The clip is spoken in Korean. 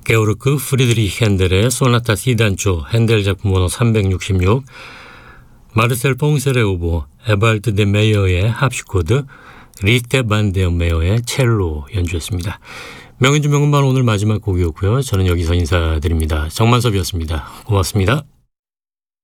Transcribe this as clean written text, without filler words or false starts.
게오르크 프리드리히 핸델의 소나타 C단조 핸델 작품 번호 366, 마르셀 퐁셀의 오보, 에발드 데 메이어의 합시코드, 리테 반데 메이어의 첼로 연주했습니다. 명인주 명음반 오늘 마지막 곡이었고요. 저는 여기서 인사드립니다. 정만섭이었습니다. 고맙습니다.